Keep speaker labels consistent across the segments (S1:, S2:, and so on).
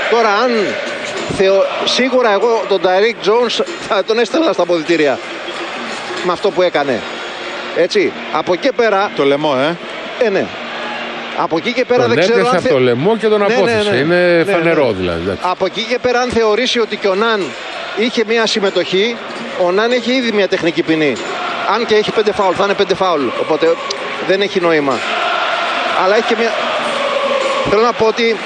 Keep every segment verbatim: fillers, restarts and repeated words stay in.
S1: Τώρα αν θεω... σίγουρα εγώ τον Τάιρικ Τζόουνς θα τον έστελνα στα αποδυτήρια με αυτό που έκανε. Έτσι, από εκεί πέρα...
S2: Το λαιμό, ε.
S1: Ε, ναι. Από εκεί και πέρα
S3: τον
S1: δεν ξέρω αν...
S3: Τον έπεσε από το λαιμό και τον
S1: ναι,
S3: απόθεσε.
S1: Ναι, ναι,
S3: είναι
S1: ναι,
S3: φανερό
S1: ναι.
S3: δηλαδή.
S1: Από εκεί και πέρα αν θεωρήσει ότι και ο Ναν είχε μια συμμετοχή, ο Ναν έχει ήδη μια τεχνική ποινή. Αν και έχει πέντε φάουλ, θα είναι πέντε φάουλ. Οπότε δεν έχει νόημα. Αλλά έχει και μια... Θέλω να πω ότι...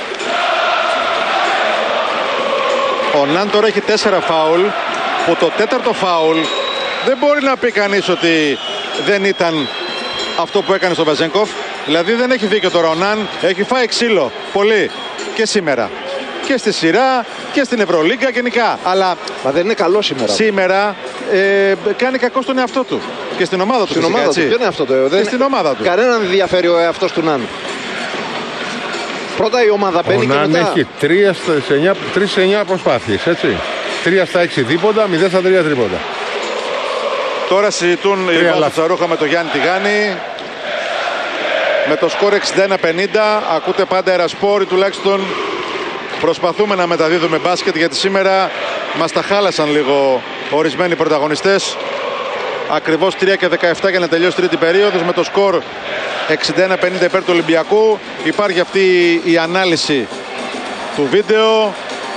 S2: Ο Ναν τώρα έχει τέσσερα φάουλ, που το τέταρτο φάουλ δεν μπορεί να πει κανείς ότι δεν ήταν αυτό που έκανε στο Βεζένκοφ. Δηλαδή δεν έχει δίκιο τώρα ο Ναν, έχει φάει ξύλο πολύ και σήμερα. Και στη σειρά και στην Ευρωλίγκα γενικά. Αλλά
S1: Μα δεν είναι καλό σήμερα.
S2: Σήμερα ε, κάνει κακό στον εαυτό του. Και στην ομάδα του.
S1: Στην
S2: φυσικά,
S1: ομάδα
S2: έτσι.
S1: του. Ποιο είναι αυτό το
S2: Και στην ομάδα του.
S1: Κανέναν δεν ενδιαφέρει ο εαυτός του Ναν. Πρώτα η ομάδα μπαίνει και
S3: μετά. Ο Ναν έχει τρεις σε εννιά προσπάθειες, έτσι. τρία στα έξι δίποτα, μηδέν στα τρία τρίποτα.
S2: Τώρα συζητούν οι Βάζο Τσαρούχα με τον Γιάννη Τιγάνη. Με το σκορ εξήντα ένα πενήντα. Ακούτε πάντα Ερασπόρ, τουλάχιστον προσπαθούμε να μεταδίδουμε μπάσκετ, γιατί σήμερα μας τα χάλασαν λίγο ορισμένοι πρωταγωνιστές. Ακριβώς τρία και δεκαεπτά για να τελειώσει τρίτη περίοδος, με το σκορ εξήντα ένα πενήντα υπέρ του Ολυμπιακού. Υπάρχει αυτή η ανάλυση του βίντεο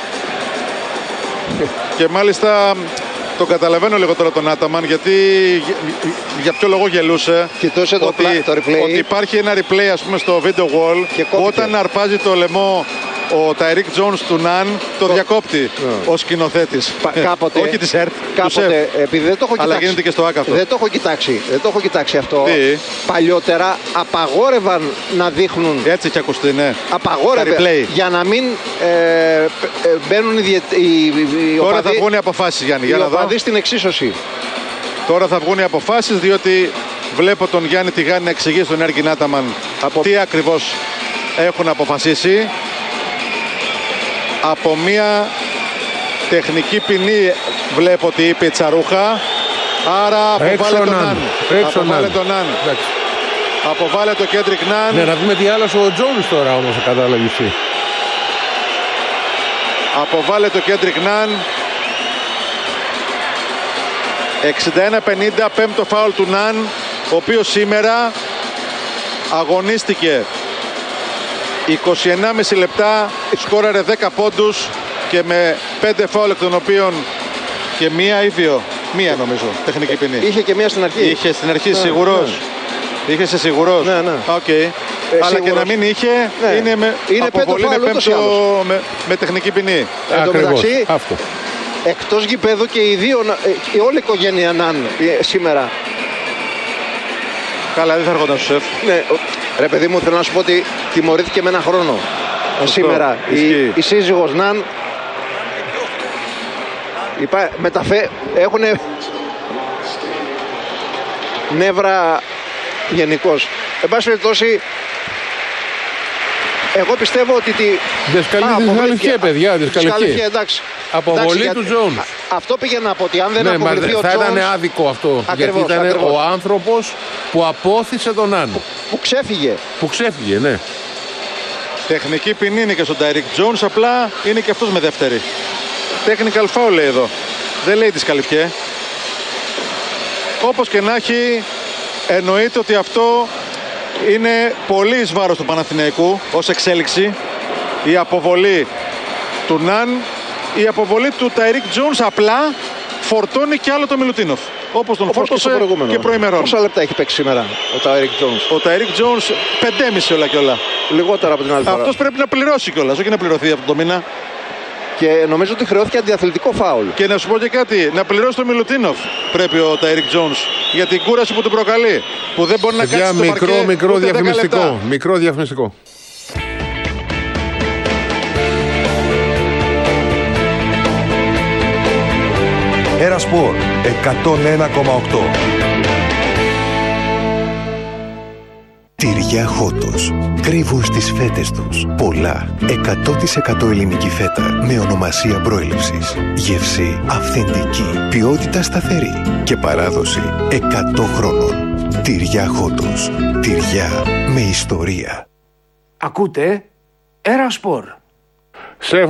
S2: και μάλιστα το καταλαβαίνω λίγο τώρα τον Άταμαν, γιατί για ποιο λόγο γελούσε.
S1: Κοιτούσε το,
S2: ότι,
S1: το replay.
S2: Ότι υπάρχει ένα replay, ας πούμε, στο video wall
S1: και
S2: όταν αρπάζει το λαιμό ο Τάιρικ Τζόουνς του Ναν, το, το διακόπτει yeah. ο σκηνοθέτης.
S1: Κάποτε,
S2: όχι της ΕΡΤ,
S1: κάποτε, επειδή δεν το έχω
S2: αλλά
S1: κοιτάξει,
S2: γίνεται και στο ΆΚ αυτό.
S1: Δεν το έχω κοιτάξει, δεν το έχω κοιτάξει αυτό.
S2: Τι?
S1: Παλιότερα απαγόρευαν να δείχνουν.
S2: Έτσι έχει ακουστεί, ναι.
S1: Απαγόρευαν για να μην ε, ε, μπαίνουν οι, διε, οι, οι
S2: Τώρα
S1: οπαδοί,
S2: θα βγουν οι αποφάσεις, Γιάννη.
S1: Οι οπαδοί στην εξίσωση.
S2: Τώρα θα βγουν οι αποφάσεις, διότι βλέπω τον Γιάννη Τιγάνη να εξηγεί στον Έρκιν Άταμαν από... τι ακριβώς έχουν αποφασίσει. Από μια τεχνική ποινή βλέπω ότι είπε η Τσαρούχα. Άρα αποβάλλε τον Ναν. Αποβάλλε τον Ναν. Αποβάλλε το Κέντρικ Ναν.
S3: Ναι, να δούμε τι άλλος ο Τζόνς τώρα όμως θα καταλαβηθεί.
S2: Αποβάλλε το Κέντρικ Ναν. εξήντα ένα πενήντα, πέμπτο φάουλ του Ναν, ο οποίος σήμερα αγωνίστηκε είκοσι ένα κόμμα πέντε λεπτά, σκόραρε δέκα πόντους και με πέντε φάουλ, εκ των οποίων και μία ή δύο. Μία νομίζω, τεχνική ποινή.
S1: Είχε και μία στην αρχή.
S2: Είχε στην αρχή, ναι, σίγουρος. Ναι. Είχε σε σίγουρος.
S1: Ναι, ναι.
S2: Okay. Ε, αλλά σίγουρος. Και να μην είχε, ναι. είναι με
S1: είναι
S2: αποβολή με, πέμπτο, με, με τεχνική ποινή.
S1: Εν τω μεταξύ, αυτό. Εκτός γηπέδου και οι δύο, η όλη η οικογένεια Ναν σήμερα.
S2: Καλά, δεν θα έρχονταν στο σεφ.
S1: Ναι, ρε παιδί μου, θέλω να σου πω ότι τιμωρήθηκε με ένα χρόνο. Αυτό, σήμερα η, η σύζυγος Ναν υπά, μεταφέ, έχουν νεύρα γενικώς. Εν πάση περιπτώσει, εγώ πιστεύω ότι τη...
S3: Διασκαλήθηκε, παιδιά, διασκαλήθηκε.
S1: Εντάξει.
S3: Αποβολή του Τζόουνς.
S1: Αυτό πήγαινε να πω, ότι αν δεν ναι, αποβληθεί ο
S3: θα
S1: Τζόουνς...
S3: Θα ήταν άδικο αυτό,
S1: ακριβώς,
S3: γιατί ήταν
S1: ακριβώς.
S3: ο άνθρωπος που απόθυσε τον Ναν.
S1: Που, που ξέφυγε.
S3: Που ξέφυγε, ναι.
S2: Τεχνική ποινή είναι και στον Τάιρικ Τζόουνς, απλά είναι και αυτός με δεύτερη. Technical foul λέει εδώ. Δεν λέει δισκαλυφιέ. Όπως και να έχει, εννοείται ότι αυτό είναι πολύ εις βάρος του Παναθηναϊκού ως εξέλιξη. Η αποβολή του Ναν, η αποβολή του Τάιρικ Τζόουνς απλά φορτώνει κι άλλο το Μιλουτίνοφ. Όπως τον όπως φόρτωσε και, και προημερών.
S1: Πόσα λεπτά έχει παίξει σήμερα ο Τάιρικ Τζόουνς?
S2: Ο Τάιρικ Τζόουνς πεντέμιση όλα και όλα.
S1: Λιγότερα από την άλλη φορά.
S2: Αυτός πρέπει να πληρώσει κιόλας, όχι να πληρωθεί από το μήνα.
S1: Και νομίζω ότι χρεώθηκε αντιαθλητικό φάουλ.
S2: Και να σου πω και κάτι, να πληρώσει το Μιλουτίνοφ πρέπει ο Τάιρικ Τζόουνς για την κούραση που του προκαλεί. Που δεν μπορεί να κάτσει στο
S3: μικρό,
S2: παρκέ
S3: μικρό διαφημιστικό. Μικρό διαφημιστικό.
S4: Ερασπορ εκατόν ένα κόμμα οκτώ. Τυριά Χότος. Κρύβουν στις φέτες τους πολλά. εκατό τοις εκατό ελληνική φέτα με ονομασία προέλευσης. Γεύση αυθεντική. Ποιότητα σταθερή. Και παράδοση εκατό χρόνων. Τυριά Χότος. Τυριά με ιστορία.
S5: Ακούτε Ερασπορ.